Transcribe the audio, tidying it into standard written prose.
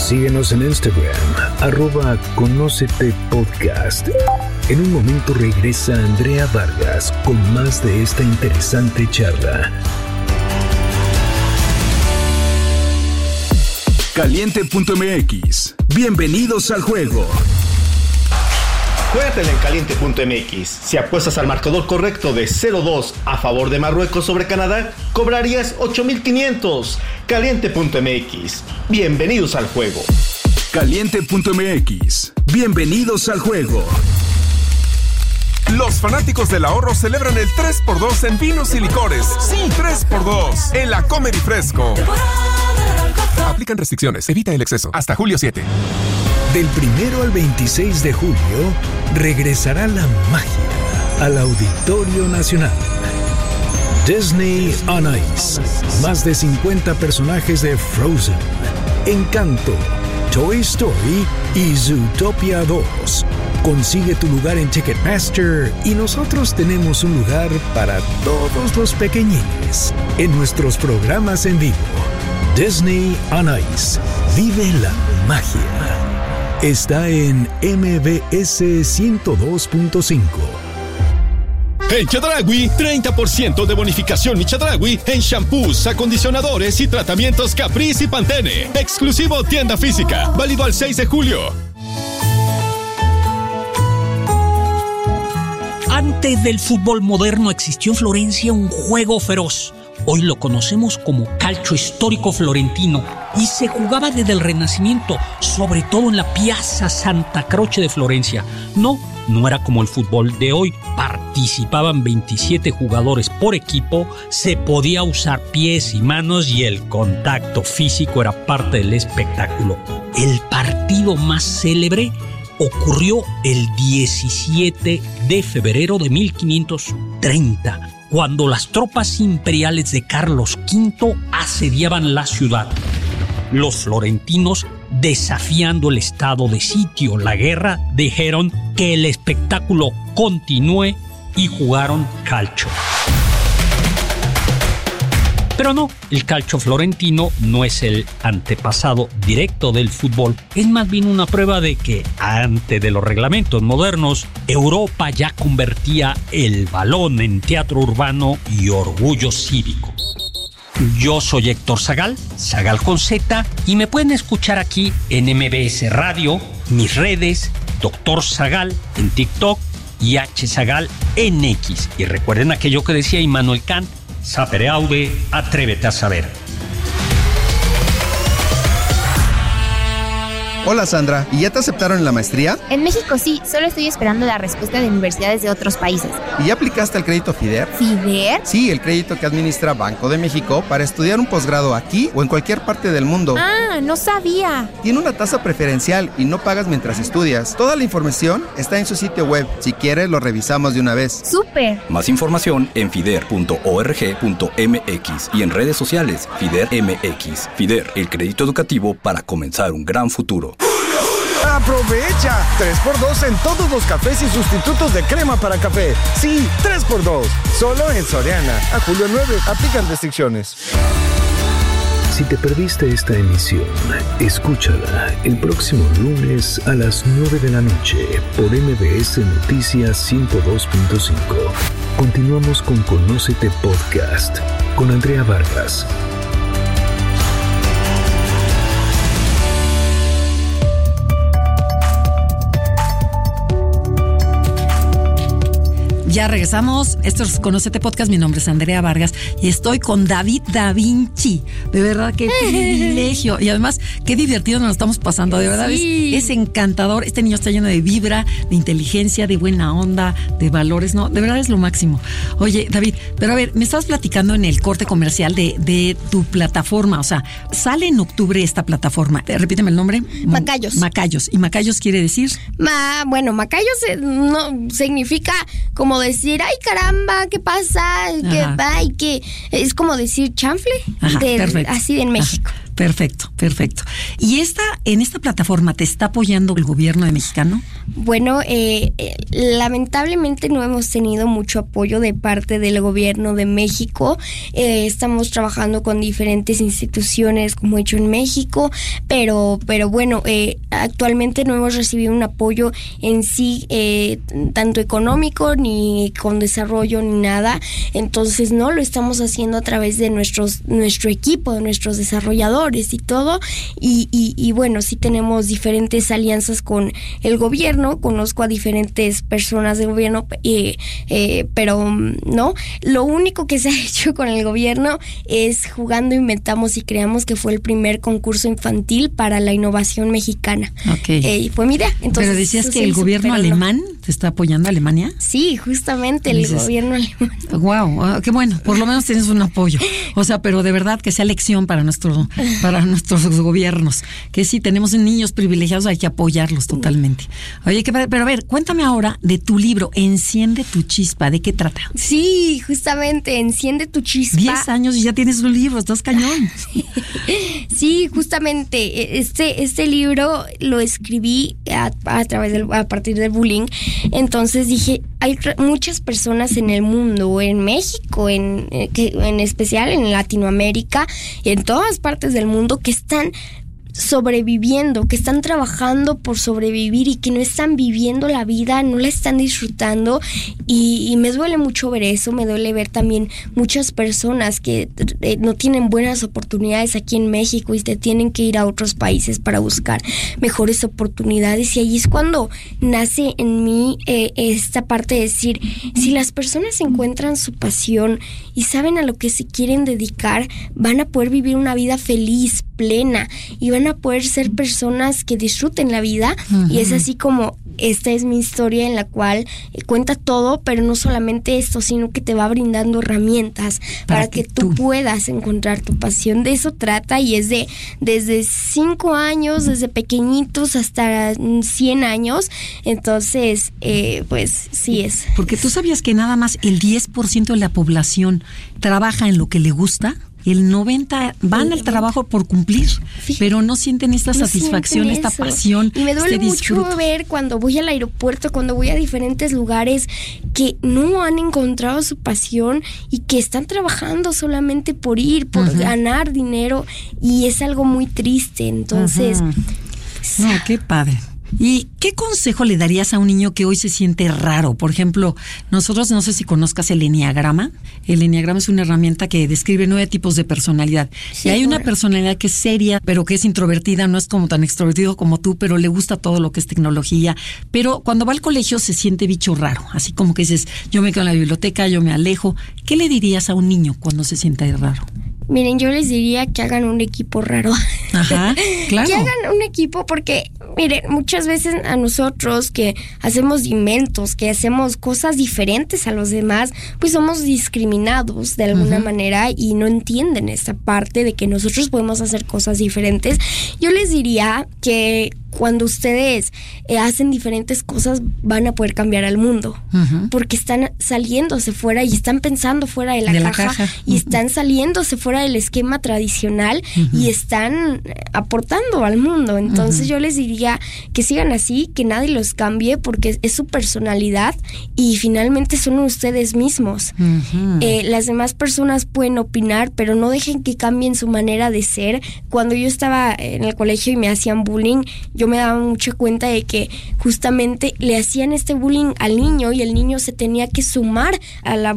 Síguenos en Instagram, @conócetepodcast. En un momento regresa Andrea Vargas con más de esta interesante charla. Caliente.mx. Bienvenidos al juego. Juégatela en Caliente.mx. Si apuestas al marcador correcto de 0-2 a favor de Marruecos sobre Canadá, cobrarías 8,500. Caliente.mx. Bienvenidos al juego. Caliente.mx. Bienvenidos al juego. Los fanáticos del ahorro celebran el 3x2 en vinos y licores. Sí, 3x2 en la Comer y Fresco. Aplican restricciones, evita el exceso. Hasta julio 7. Del 1 al 26 de julio, regresará la magia al Auditorio Nacional. Disney on Ice. Más de 50 personajes de Frozen, Encanto, Toy Story y Zootopia 2. Consigue tu lugar en Ticketmaster y nosotros tenemos un lugar para todos los pequeñines en nuestros programas en vivo. Disney on Ice. Vive la magia. Está en MBS 102.5. En Chedraui, 30% de bonificación y Chedraui en shampoos, acondicionadores y tratamientos Caprice y Pantene. Exclusivo tienda física, válido al 6 de julio. Antes del fútbol moderno existió en Florencia un juego feroz. Hoy lo conocemos como calcio histórico florentino y se jugaba desde el Renacimiento, sobre todo en la Piazza Santa Croce de Florencia. No era como el fútbol de hoy. Participaban 27 jugadores por equipo, se podía usar pies y manos y el contacto físico era parte del espectáculo. El partido más célebre ocurrió el 17 de febrero de 1530. Cuando las tropas imperiales de Carlos V asediaban la ciudad. Los florentinos, desafiando el estado de sitio, la guerra, dijeron que el espectáculo continúe y jugaron calcio. Pero no, el calcio florentino no es el antepasado directo del fútbol, es más bien una prueba de que antes de los reglamentos modernos, Europa ya convertía el balón en teatro urbano y orgullo cívico. Yo soy Héctor Zagal con Z, y me pueden escuchar aquí en MBS Radio, mis redes, Dr. Zagal en TikTok y H. Zagal en X. Y recuerden aquello que decía Immanuel Kant: sapere aude, atrévete a saber. Hola Sandra, ¿y ya te aceptaron en la maestría? En México sí, solo estoy esperando la respuesta de universidades de otros países. ¿Y ya aplicaste al crédito FIDER? ¿FIDER? Sí, el crédito que administra Banco de México para estudiar un posgrado aquí o en cualquier parte del mundo. Ah, no sabía. Tiene una tasa preferencial y no pagas mientras estudias. Toda la información está en su sitio web. Si quieres, lo revisamos de una vez. ¡Súper! Más información en fider.org.mx y en redes sociales FIDER MX. FIDER, el crédito educativo para comenzar un gran futuro. ¡Aprovecha! 3x2 en todos los cafés y sustitutos de crema para café. Sí, 3x2. Solo en Soriana. A julio 9. Aplican restricciones. Si te perdiste esta emisión, escúchala el próximo lunes a las 9 de la noche por MBS Noticias 102.5. Continuamos con Conócete Podcast con Andrea Vargas. Ya regresamos. Esto es Conócete Podcast. Mi nombre es Andrea Vargas y estoy con David Da Vinci. De verdad, qué privilegio. Y además, qué divertido nos lo estamos pasando. De verdad, sí. es encantador. Este niño está lleno de vibra, de inteligencia, de buena onda, de valores. No, de verdad es lo máximo. Oye, David, pero a ver, me estabas platicando en el corte comercial de tu plataforma. O sea, sale en octubre esta plataforma. Repíteme el nombre. Macayos. Macayos. ¿Y Macayos quiere decir? Bueno, Macayos no significa como decir, ay caramba, ¿qué pasa? ¿Qué va? Y que es como decir chanfle. Ajá, perfecto. Así de en México. Ajá. Perfecto. ¿Y en esta plataforma te está apoyando el gobierno de mexicano? Bueno, lamentablemente no hemos tenido mucho apoyo de parte del gobierno de México. Estamos trabajando con diferentes instituciones como Hecho en México, pero bueno, actualmente no hemos recibido un apoyo en sí, tanto económico ni con desarrollo ni nada. Entonces no lo estamos haciendo a través de nuestro equipo, de nuestros desarrolladores y todo, y bueno, sí tenemos diferentes alianzas con el gobierno, conozco a diferentes personas del gobierno, pero no, lo único que se ha hecho con el gobierno es Jugando, Inventamos y Creamos, que fue el primer concurso infantil para la innovación mexicana. Okay. Fue mi idea. Entonces, pero decías que el gobierno alemán te está apoyando a Alemania. Sí, justamente el gobierno alemán. Wow, qué bueno, por lo menos tienes un apoyo. O sea, pero de verdad que sea lección para nuestros gobiernos, que sí, tenemos niños privilegiados, hay que apoyarlos totalmente. Oye, pero a ver, cuéntame ahora de tu libro, Enciende tu Chispa, ¿de qué trata? Sí, justamente, Enciende tu Chispa. 10 años y ya tienes un libro, estás cañón. Sí, justamente, este libro lo escribí a partir del bullying. Entonces dije, hay muchas personas en el mundo, en México, en especial en Latinoamérica, en todas partes del mundo, que están sobreviviendo, que están trabajando por sobrevivir y que no están viviendo la vida, no la están disfrutando, y me duele mucho ver eso. Me duele ver también muchas personas que no tienen buenas oportunidades aquí en México y tienen que ir a otros países para buscar mejores oportunidades, y ahí es cuando nace en mí esta parte de decir, si las personas encuentran su pasión y saben a lo que se quieren dedicar, van a poder vivir una vida feliz, plena, y van a poder ser personas que disfruten la vida. Uh-huh. Y es así como esta es mi historia, en la cual cuenta todo, pero no solamente esto, sino que te va brindando herramientas para que tú puedas encontrar tu pasión. De eso trata, y es desde 5 años, desde pequeñitos hasta 100 años. Entonces, pues sí es. Porque tú sabías que nada más el 10% de la población trabaja en lo que le gusta. El 90% van al trabajo por cumplir, pero no sienten esta satisfacción, esta pasión. Y me duele mucho ver cuando voy al aeropuerto, cuando voy a diferentes lugares, que no han encontrado su pasión y que están trabajando solamente por ir, por ganar dinero, y es algo muy triste. Entonces, no, qué padre. ¿Y qué consejo le darías a un niño que hoy se siente raro? Por ejemplo, nosotros, no sé si conozcas el Enneagrama. El Enneagrama es una herramienta que describe 9 tipos de personalidad. Sí, y hay una personalidad que es seria, pero que es introvertida, no es como tan extrovertido como tú, pero le gusta todo lo que es tecnología. Pero cuando va al colegio se siente bicho raro, así como que dices, yo me quedo en la biblioteca, yo me alejo. ¿Qué le dirías a un niño cuando se siente raro? Miren, yo les diría que hagan un equipo raro. Ajá, claro. Que hagan un equipo porque, miren, muchas veces a nosotros que hacemos inventos, que hacemos cosas diferentes a los demás, pues somos discriminados de alguna manera y no entienden esta parte de que nosotros podemos hacer cosas diferentes. Yo les diría que cuando ustedes hacen diferentes cosas, van a poder cambiar al mundo, porque están saliéndose fuera y están pensando fuera de la caja. Y están saliéndose fuera del esquema tradicional y están aportando al mundo. Entonces yo les diría que sigan así, que nadie los cambie, porque es su personalidad y finalmente son ustedes mismos. Las demás personas pueden opinar, pero no dejen que cambien su manera de ser. Cuando yo estaba en el colegio y me hacían bullying, yo me daba mucha cuenta de que justamente le hacían este bullying al niño y el niño se tenía que sumar a la